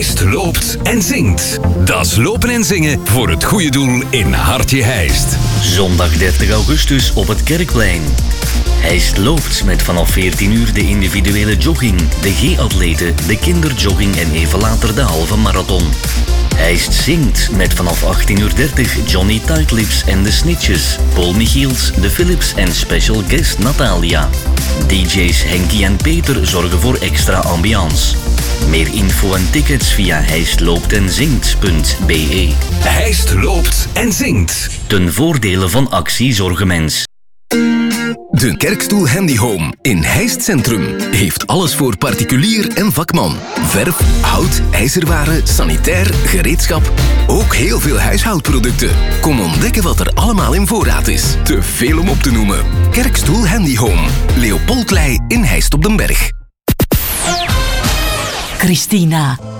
Heist loopt en zingt. Dat is lopen en zingen voor het goede doel in Hartje Heist. Zondag 30 augustus op het Kerkplein. Heist loopt met vanaf 14 uur de individuele jogging, de G-atleten, de kinderjogging en even later de halve marathon. Heist zingt met vanaf 18:30 Johnny Tightlips en de Snitches, Paul Michiels, de Philips en special guest Natalia. DJ's Henkie en Peter zorgen voor extra ambiance. Meer info en tickets via heistlooptenzingt.be. Heist loopt en zingt. Ten voordele van Actie Zorgenmens. De Kerkstoel Handy Home in Heist Centrum heeft alles voor particulier en vakman. Verf, hout, ijzerwaren, sanitair, gereedschap. Ook heel veel huishoudproducten. Kom ontdekken wat er allemaal in voorraad is. Te veel om op te noemen. Kerkstoel Handy Home. Leopoldlei in Heist op den Berg. Christina,